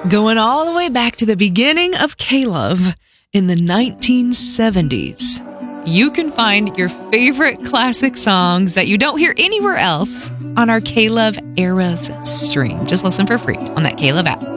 Going all the way back to the beginning of K-Love in the 1970s. You can find your favorite classic songs that you don't hear anywhere else on our K-Love Eras stream. Just listen for free on that K-Love app.